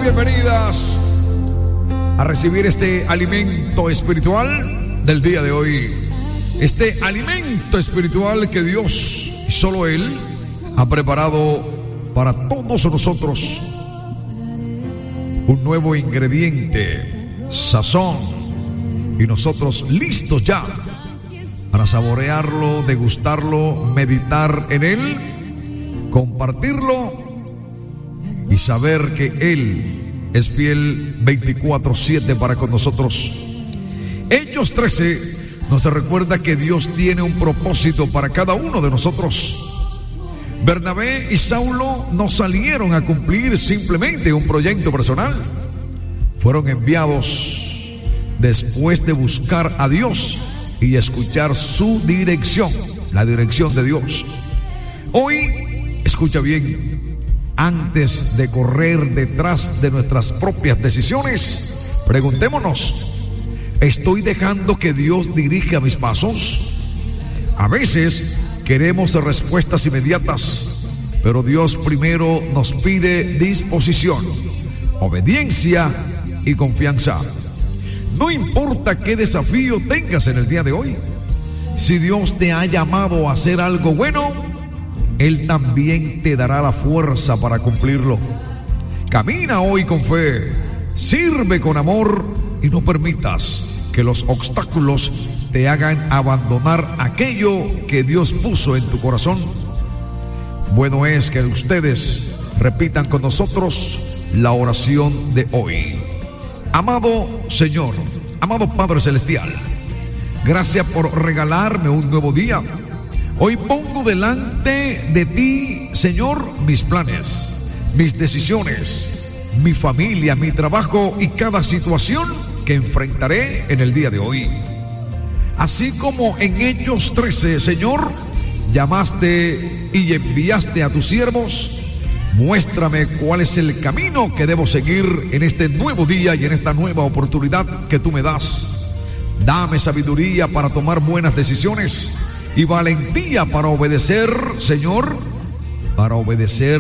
bienvenidas a recibir este alimento espiritual del día de hoy. Este alimento espiritual que Dios y solo Él ha preparado para todos nosotros. Un nuevo ingrediente, sazón, y nosotros listos ya para saborearlo, degustarlo, meditar en él, compartirlo y saber que Él es fiel 24/7 para con nosotros. Hechos 13 nos recuerda que Dios tiene un propósito para cada uno de nosotros. Bernabé y Saulo no salieron a cumplir simplemente un proyecto personal. Fueron enviados después de buscar a Dios y escuchar su dirección, la dirección de Dios. Hoy, escucha bien, antes de correr detrás de nuestras propias decisiones, preguntémonos: ¿estoy dejando que Dios dirija mis pasos? A veces queremos respuestas inmediatas, pero Dios primero nos pide disposición, obediencia y confianza. No importa qué desafío tengas en el día de hoy, si Dios te ha llamado a hacer algo bueno, Él también te dará la fuerza para cumplirlo. Camina hoy con fe, sirve con amor y no permitas que los obstáculos te hagan abandonar aquello que Dios puso en tu corazón. Bueno es que ustedes repitan con nosotros la oración de hoy. Amado Señor, amado Padre Celestial, gracias por regalarme un nuevo día. Hoy pongo delante de ti, Señor, mis planes, mis decisiones, mi familia, mi trabajo y cada situación que enfrentaré en el día de hoy. Así como en Hechos 13, Señor, llamaste y enviaste a tus siervos, muéstrame cuál es el camino que debo seguir en este nuevo día y en esta nueva oportunidad que tú me das. Dame sabiduría para tomar buenas decisiones y valentía para obedecer, Señor, para obedecer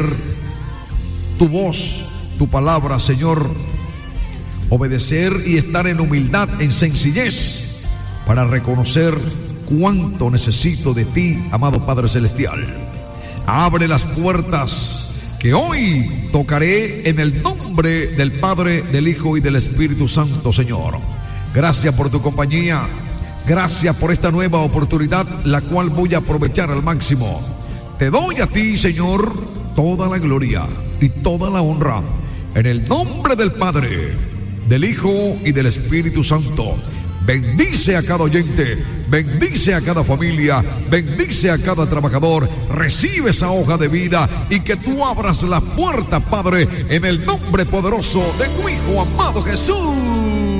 tu voz, tu palabra, Señor. Obedecer y estar en humildad, en sencillez, para reconocer cuánto necesito de ti, amado Padre Celestial. Abre las puertas que hoy tocaré en el nombre del Padre, del Hijo y del Espíritu Santo, Señor. Gracias por tu compañía. Gracias por esta nueva oportunidad, la cual voy a aprovechar al máximo. Te doy a ti, Señor, toda la gloria y toda la honra. En el nombre del Padre, del Hijo y del Espíritu Santo. Bendice a cada oyente, bendice a cada familia, bendice a cada trabajador. Recibe esa hoja de vida y que tú abras la puerta, Padre, en el nombre poderoso de tu Hijo amado Jesús.